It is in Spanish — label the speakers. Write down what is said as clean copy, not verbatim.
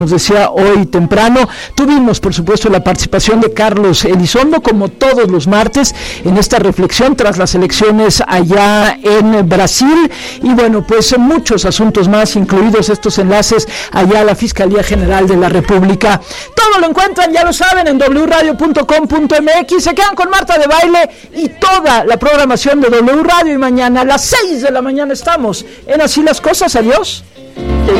Speaker 1: Nos decía hoy temprano, tuvimos por supuesto la participación de Carlos Elizondo, como todos los martes, en esta reflexión tras las elecciones allá en Brasil, y bueno, pues muchos asuntos más, incluidos estos enlaces allá a la Fiscalía General de la República. Todo lo encuentran, ya lo saben, en wradio.com.mx, se quedan con Marta de Baile y toda la programación de W Radio, y mañana a las 6 de la mañana estamos en Así las Cosas. Adiós.